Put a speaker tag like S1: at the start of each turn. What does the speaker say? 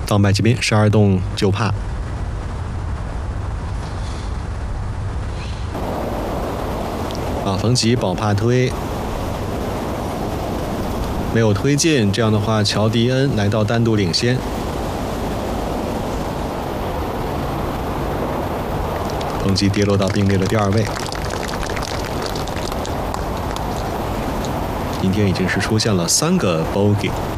S1: 到麦吉宾12洞9帕。冯吉保帕推，没有推进，这样的话，乔迪恩来到单独领先。冯吉跌落到并列的第2位。今天已经是出现了3个 bogey。